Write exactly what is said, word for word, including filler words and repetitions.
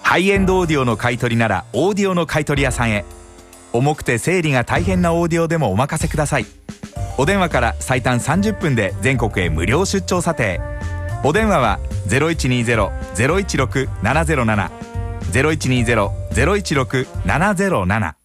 ハイエンドオーディオの買い取りならオーディオの買い取り屋さんへ。重くて整理が大変なオーディオでもお任せください。お電話から最短さんじゅっぷんで全国へ無料出張査定。お電話は ゼロいちにゼロ ゼロいちろく ななゼロなな ゼロいちにゼロ ゼロいちろく ななゼロなな